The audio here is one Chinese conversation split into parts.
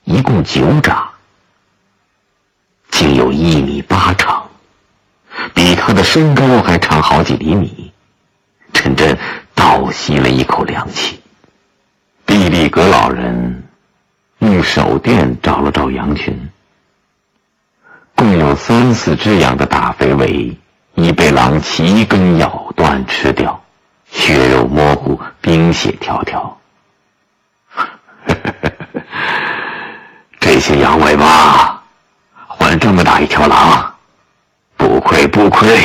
一共9掌，竟有1.8米长，比他的身高还长好几厘米。陈震倒吸了一口凉气。地利阁老人用手电照了照羊群，共有3、4只羊的大肥尾已被狼齐根咬断吃掉，血肉模糊，冰血条条。这些羊尾巴换这么大一条狼，不愧不愧。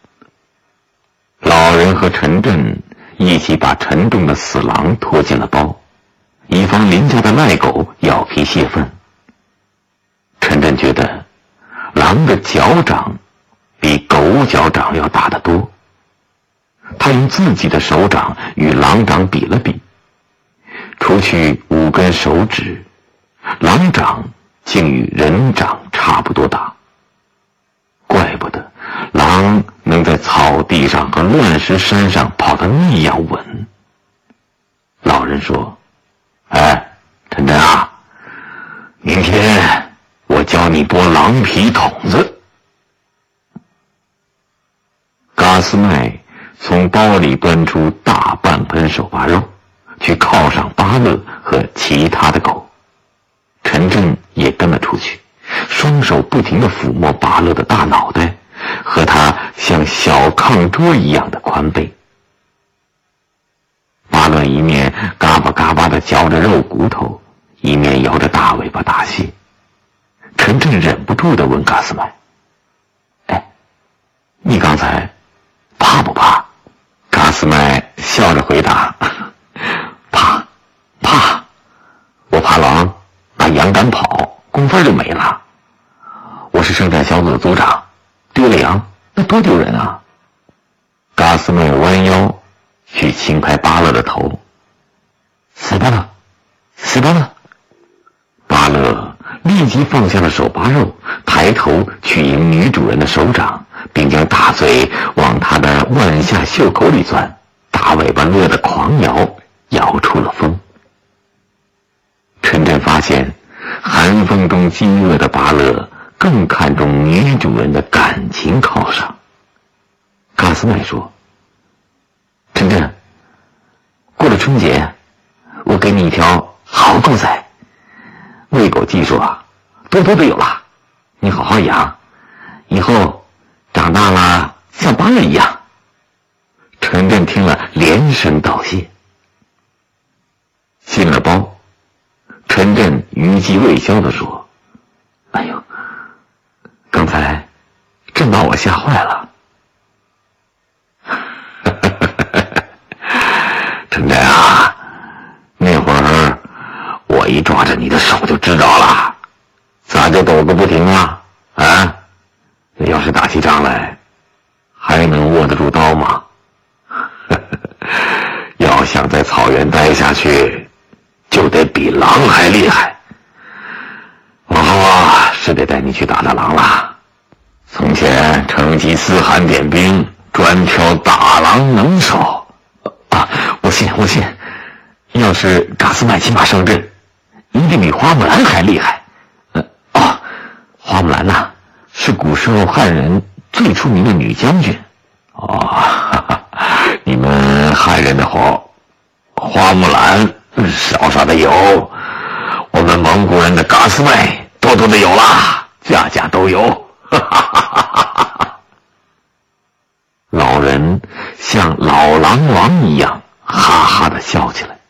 老人和陈震一起把沉重的死狼拖进了包，以防邻家的赖狗咬皮泄愤。陈震觉得狼的脚掌比狗脚掌要大得多，他用自己的手掌与狼掌比了比，除去5根手指，狼掌竟与人掌差不多大。怪不得狼能在草地上和乱石山上跑得那样稳。老人说：陈震啊，明天我教你剥狼皮筒子。嘎斯麦从包里端出大半盆手扒肉，去犒赏巴勒和其他的狗。陈震也跟了出去，双手不停地抚摸巴勒的大脑袋和他像小炕桌一样的宽背。巴勒一面嘎巴嘎巴地嚼着肉骨头，一面摇着大尾巴大谢。陈震忍不住地问嘎斯麦：你刚才怕不怕？嘎斯麦笑着回答：怕，我怕狼把羊赶跑，工分就没了。我是生产小组的组长，丢了羊那多丢人啊。嘎斯麦弯腰去轻拍巴勒的头：死吧了，死吧了。巴勒立即放下了手扒肉，抬头去迎女主人的手掌，并将大嘴往她的腕下袖口里钻，大尾巴乐得狂摇，摇出了风。陈震发现寒风中饥饿的巴勒更看重女主人的感情犒赏。嘎斯麦说：陈震，过了春节我给你一条好狗崽，喂狗技术多多的有了，你好好养，以后长大了像巴勒一样。陈震听了连声道谢。进了包，陈震余悸未消地说：刚才真把我吓坏了。陈震啊，那会儿我一抓着你的手就知道了，咋就抖个不停啊？要是打起仗来，还能握得住刀吗？要想在草原待下去，就得比狼还厉害。往后是得带你去打狼了。从前成吉思汗点兵，专挑大狼能手。我信。要是嘎斯麦亲马上阵，一定比花木兰还厉害。花木兰是古时候汉人最出名的女将军。你们汉人的花木兰少的有，我们蒙古人的嘎斯麦多的有啦，家家都有。老人像老狼王一样哈哈地笑起来。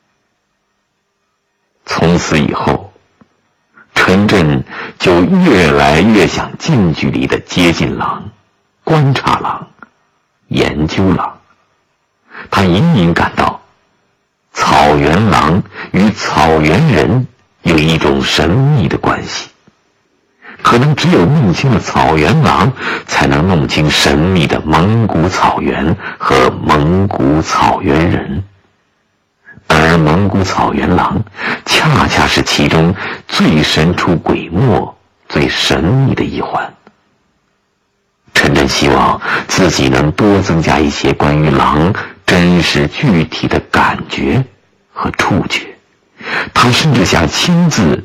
从此以后，陈震就越来越想近距离地接近狼，观察狼，研究狼。他隐隐感到草原狼与草原人有一种神秘的关系，可能只有弄清了草原狼，才能弄清神秘的蒙古草原和蒙古草原人。而蒙古草原狼恰恰是其中最神出鬼没、最神秘的一环。陈震希望自己能多增加一些关于狼真实具体的感觉和触觉，他甚至想亲自